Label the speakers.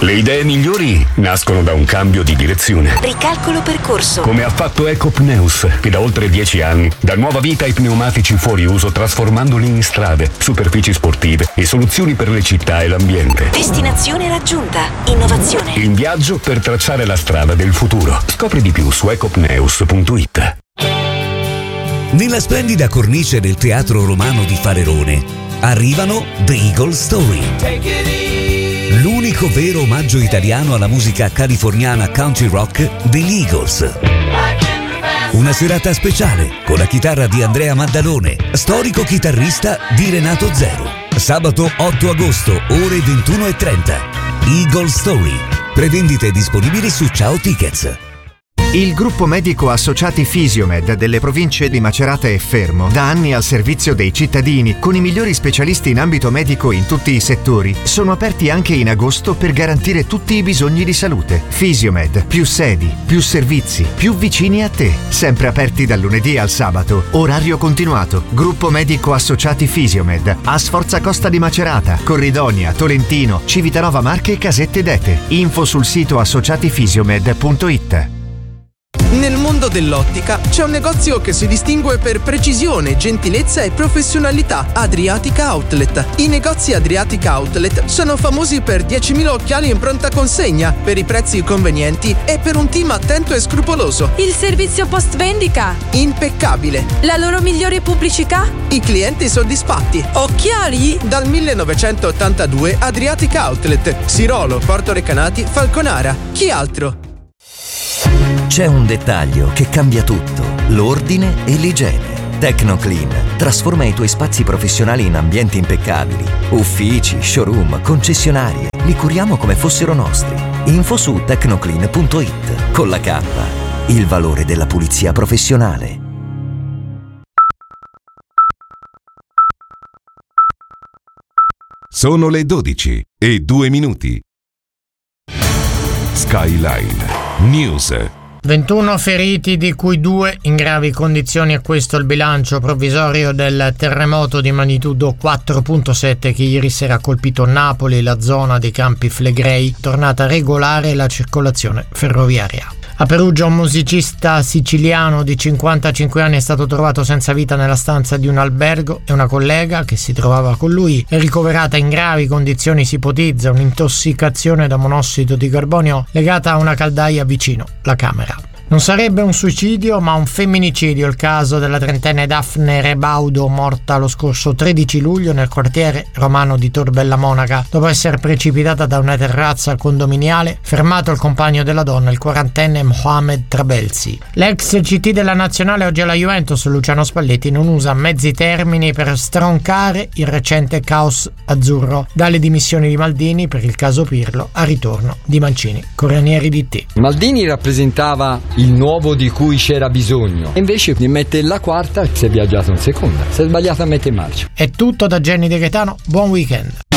Speaker 1: Le idee migliori nascono da un cambio di direzione.
Speaker 2: Ricalcolo percorso.
Speaker 1: Come ha fatto Ecopneus, che da oltre 10 anni dà nuova vita ai pneumatici fuori uso, trasformandoli in strade, superfici sportive e soluzioni per le città e l'ambiente.
Speaker 2: Destinazione raggiunta. Innovazione.
Speaker 1: In viaggio per tracciare la strada del futuro. Scopri di più su ecopneus.it.
Speaker 3: Nella splendida cornice del Teatro Romano di Farerone arrivano The Eagle Story. L'unico vero omaggio italiano alla musica californiana country rock degli Eagles. Una serata speciale con la chitarra di Andrea Maddalone, storico chitarrista di Renato Zero. Sabato 8 agosto, ore 21:30. Eagle Story. Prevendite disponibili su Ciao Tickets.
Speaker 4: Il gruppo medico Associati Fisiomed delle province di Macerata e Fermo, da anni al servizio dei cittadini, con i migliori specialisti in ambito medico in tutti i settori, sono aperti anche in agosto per garantire tutti i bisogni di salute. Fisiomed, più sedi, più servizi, più vicini a te. Sempre aperti dal lunedì al sabato. Orario continuato. Gruppo medico Associati Fisiomed. A Sforza Costa di Macerata, Corridonia, Tolentino, Civitanova Marche e Casette d'Ete. Info sul sito associatifisiomed.it.
Speaker 5: Nel mondo dell'ottica c'è un negozio che si distingue per precisione, gentilezza e professionalità: Adriatica Outlet. I negozi Adriatica Outlet sono famosi per 10.000 occhiali in pronta consegna, per i prezzi convenienti e per un team attento e scrupoloso.
Speaker 6: Il servizio post vendita
Speaker 5: impeccabile.
Speaker 6: La loro migliore pubblicità?
Speaker 5: I clienti soddisfatti.
Speaker 6: Occhiali?
Speaker 5: Dal 1982 Adriatica Outlet, Sirolo, Porto Recanati, Falconara. Chi altro?
Speaker 7: C'è un dettaglio che cambia tutto: l'ordine e l'igiene. Tecnoclean trasforma i tuoi spazi professionali in ambienti impeccabili. Uffici, showroom, concessionarie, li curiamo come fossero nostri. Info su tecnoclean.it. Con la K, il valore della pulizia professionale.
Speaker 8: Sono le 12:02. Skyline News.
Speaker 9: 21 feriti, di cui 2 in gravi condizioni, e questo il bilancio provvisorio del terremoto di magnitudo 4.7 che ieri sera ha colpito Napoli e la zona dei Campi Flegrei. Tornata regolare la circolazione ferroviaria. A Perugia un musicista siciliano di 55 anni è stato trovato senza vita nella stanza di un albergo e una collega che si trovava con lui è ricoverata in gravi condizioni. Si ipotizza un'intossicazione da monossido di carbonio legata a una caldaia vicino la camera. Non sarebbe un suicidio ma un femminicidio il caso della trentenne Daphne Rebaudo, morta lo scorso 13 luglio nel quartiere romano di Tor Bella Monaca dopo essere precipitata da una terrazza condominiale, fermato il compagno della donna, il quarantenne Mohamed Trabelsi. L'ex CT della nazionale oggi alla Juventus, Luciano Spalletti, non usa mezzi termini per stroncare il recente caos azzurro, dalle dimissioni di Maldini per il caso Pirlo al ritorno di Mancini. Corriere DT.
Speaker 10: Maldini rappresentava il nuovo di cui c'era bisogno, e invece di mettere la quarta si è viaggiato in seconda, si è sbagliato a mettere in marcia.
Speaker 9: È tutto da Jenny De Gaetano, buon weekend.